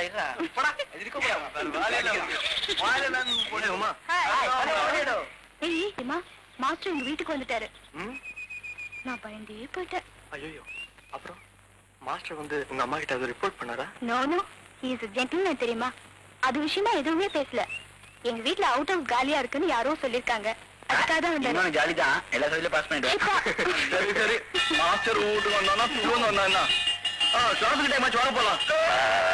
Master உங்க வீட்டுக்கு வந்துட்டாரு. நான் பயந்தே போயிட்டேன். ஐயோ, அப்புறம் மாஸ்டர் வந்து உங்க அம்மா கிட்ட அதை ரிப்போர்ட் பண்ணாரா? No no, he is gentleman தெரியுமா. அது விஷயமா எதுவுமே பேசல. எங்க வீட்ல அவுட் ஆஃப் காலியா இருக்குன்னு யாரோ சொல்லிருக்காங்க. அதுக்காக தான் வந்தாரு. ஜாலி தான், எல்லா சைடுல பாஸ் பண்ணிட்டு. சரி சரி, மாஸ்டர் வீட்டுக்கு வந்தானா வந்தானா சுவாச டைம் ஆச்சு, வர போலாம்.